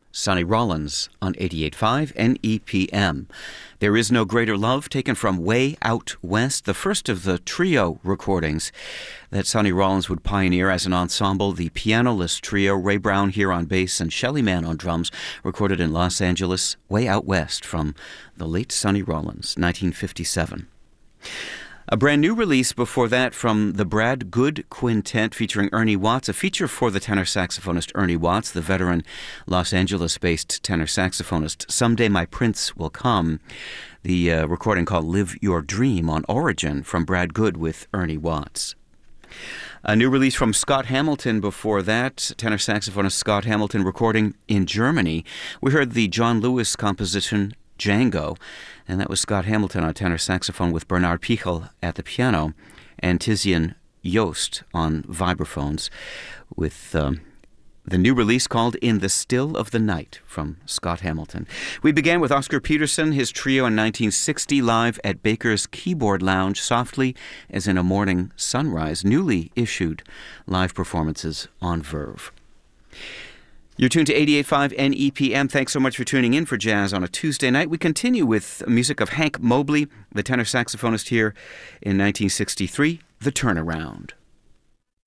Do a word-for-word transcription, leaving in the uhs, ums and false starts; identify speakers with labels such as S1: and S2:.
S1: Sonny Rollins on eighty-eight point five N E P M. There Is No Greater Love, taken from Way Out West, the first of the trio recordings that Sonny Rollins would pioneer as an ensemble. The pianoless trio, Ray Brown here on bass and Shelly Manne on drums, recorded in Los Angeles, Way Out West, from the late Sonny Rollins, nineteen fifty-seven. A brand new release before that from the Brad Good Quintet featuring Ernie Watts, a feature for the tenor saxophonist Ernie Watts, the veteran Los Angeles-based tenor saxophonist. Someday My Prince Will Come, the uh, recording called Live Your Dream on Origin from Brad Good with Ernie Watts. A new release from Scott Hamilton before that, tenor saxophonist Scott Hamilton recording in Germany. We heard the John Lewis composition Django, and that was Scott Hamilton on tenor saxophone with Bernard Pichel at the piano and Tizian Yost on vibraphones, with um, the new release called In the Still of the Night from Scott Hamilton. We began with Oscar Peterson, his trio in nineteen sixty, live at Baker's Keyboard Lounge, Softly as in a Morning Sunrise, newly issued live performances on Verve. You're tuned to eighty-eight point five N E P M. Thanks so much for tuning in for Jazz on a Tuesday night. We continue with music of Hank Mobley, the tenor saxophonist here in nineteen sixty-three, The Turnaround.